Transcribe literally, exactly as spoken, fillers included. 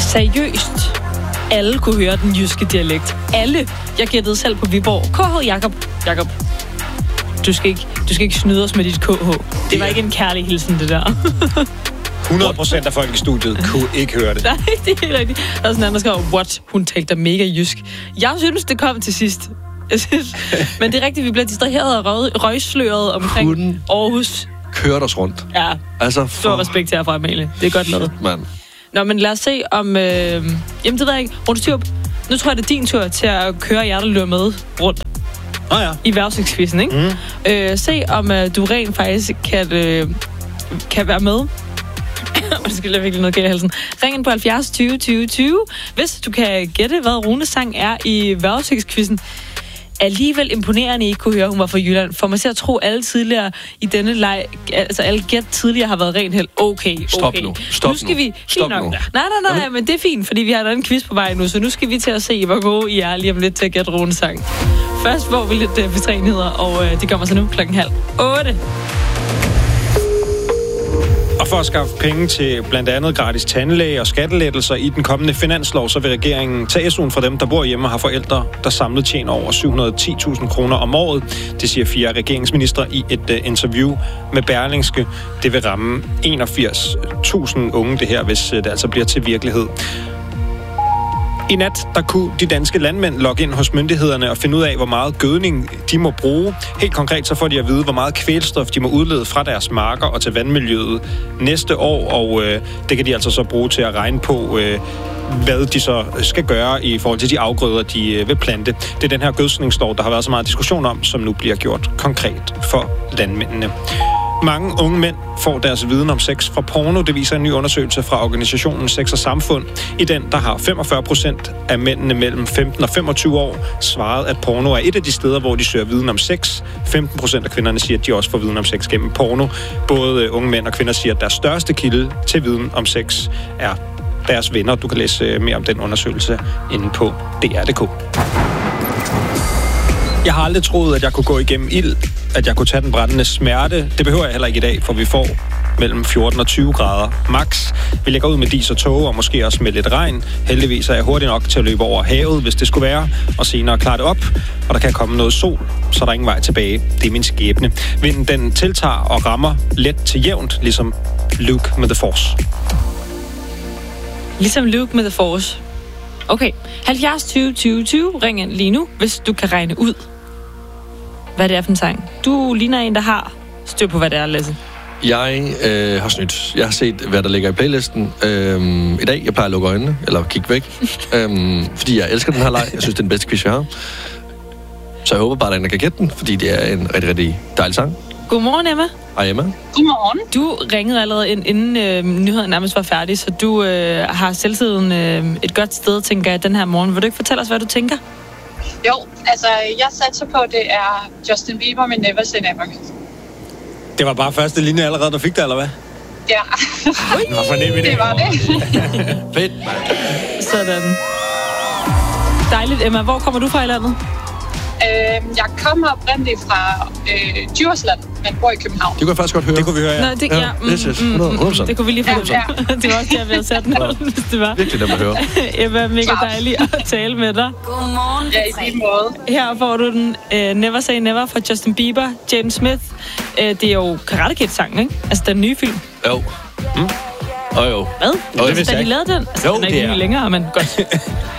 seriøst alle kunne høre den jyske dialekt. Alle. Jeg gættede selv på Viborg. K H Jakob. Jakob. Du skal ikke, du skal ikke snyde os med dit K H. Det var ikke en kærlig hilsen, det der. hundrede procent af folk i studiet kunne ikke høre det. Nej, det er helt rigtigt. Der er sådan en, der skrev, what? Hun talte da mega jysk. Jeg synes, det kom til sidst. Jeg synes. Men det er rigtigt, vi bliver distraheret og røg, røgsløret omkring Hunden Aarhus. Kørte os rundt. Ja, altså, for... stor respekt herfra, Amalie. Det er godt noget. Man. Nå, men lad os se om... Øh... Jamen, det ved jeg ikke. Rune Styrup, nu tror jeg, det er din tur til at køre hjerteløb med rundt. Oh, ja. I vejrudsigtskvisten, ikke? Mm. Øh, se om øh, du rent faktisk kan, øh, kan være med. Det skal jeg virkelig noget galt i halsen. Ring ind på halvfjerds tyve tyve tyve, hvis du kan gætte, hvad Runes sang er i vejrudsigtskvisten. Alligevel imponerende, I ikke kunne høre, hun var fra Jylland. For man ser at tro, alle tidligere i denne leg, altså alle gæt tidligere har været rent held. Okay, okay. Stop nu. Stop nu skal vi... Stop nok. nu. Nej, nej, nej, nej, men det er fint, fordi vi har en quiz på vej nu, så nu skal vi til at se, hvor gode I er lige om lidt til at gætte Runes sang. Først får vi lidt uh, bestræenheder, og uh, det kommer så nu klokken halv otte. Og for at skaffe penge til blandt andet gratis tandlæge og skattelettelser i den kommende finanslov, så vil regeringen tage S U'en fra dem, der bor hjemme og har forældre, der samlet tjener over syv hundrede og ti tusind kroner om året. Det siger fire regeringsministre i et uh, interview med Berlingske. Det vil ramme enogfirs tusind unge, det her, hvis uh, det altså bliver til virkelighed. I nat, der kunne de danske landmænd logge ind hos myndighederne og finde ud af, hvor meget gødning de må bruge. Helt konkret så får de at vide, hvor meget kvælstof de må udlede fra deres marker og til vandmiljøet næste år, og øh, det kan de altså så bruge til at regne på, øh, hvad de så skal gøre i forhold til de afgrøder, de øh, vil plante. Det er den her gødskningslov, der har været så meget diskussion om, som nu bliver gjort konkret for landmændene. Mange unge mænd får deres viden om sex fra porno. Det viser en ny undersøgelse fra organisationen Sex og Samfund. I den, der har femogfyrre procent af mændene mellem femten og femogtyve år svaret, at porno er et af de steder, hvor de søger viden om sex. femten procent af kvinderne siger, at de også får viden om sex gennem porno. Både unge mænd og kvinder siger, at deres største kilde til viden om sex er deres venner. Du kan læse mere om den undersøgelse inde på D R punktum d k. Jeg har aldrig troet, at jeg kunne gå igennem ild, at jeg kunne tage den brændende smerte. Det behøver jeg heller ikke i dag, for vi får mellem fjorten og tyve grader max. Vi lægger ud med dis og tåge, og måske også med lidt regn. Heldigvis er jeg hurtig nok til at løbe over havet, hvis det skulle være, og senere klare det op. Og der kan komme noget sol, så der er ingen vej tilbage. Det er min skæbne. Vinden den tiltager og rammer let til jævnt, ligesom Luke med The Force. Ligesom Luke med The Force. Okay, halvfjerds tyve tyve tyve, ring ind lige nu, hvis du kan regne ud, hvad det er for en sang. Du ligner en, der har styr på, hvad det er, Lasse. Jeg øh, har snydt. Jeg har set, hvad der ligger i playlisten øhm, i dag. Jeg plejer at lukke øjnene, eller kigge væk, øhm, fordi jeg elsker den her leg. Jeg synes, det er den bedste quiz, jeg har. Så jeg håber bare, at der kan gætte den, fordi det er en rigtig, rigtig dejlig sang. Godmorgen, Emma. Hej, Emma. Godmorgen. Du ringede allerede ind, inden øh, nyheden nærmest var færdig, så du øh, har selvtiden øh, et godt sted, tænker jeg, den her morgen. Vil du ikke fortælle os, hvad du tænker? Jo, altså, jeg satser på, at det er Justin Bieber med Never Say Never. Det var bare første linje allerede, der fik det, eller hvad? Ja. Det var fornemt, det var det. Fedt. Sådan. Dejligt, Emma. Hvor kommer du fra i landet? Øh, jeg kommer oprindeligt fra øh, Djursland, men bor i København. Det kunne jeg faktisk godt høre. Det kunne vi høre, ja. Nå, det, ja, mm, yes, yes. mm, hundrede procent. det kunne vi lige få. Ja, ja. Det var også der, vi havde sat den, hvis det var. Virkelig dem at høre. Emma, mega dejligt at tale med dig. Godmorgen. Ja, i lige måde. Her får du den uh, Never Say Never fra Justin Bieber, Jaden Smith. Uh, det er jo Karate Kid-sangen, ikke? Altså den nye film. Jo. Mm. Og jo. Hvad? Jo, det altså, da de lavede den? Altså, jo, den er ikke det er. ny længere, men godt.